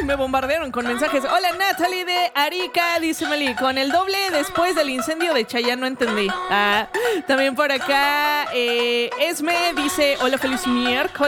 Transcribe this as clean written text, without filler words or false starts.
me bombardearon con mensajes. Hola, Natalie de Arica, dice Meli, con el doble después del incendio de Chayanne, no entendí. También por acá, Esme dice, hola, feliz miércoles.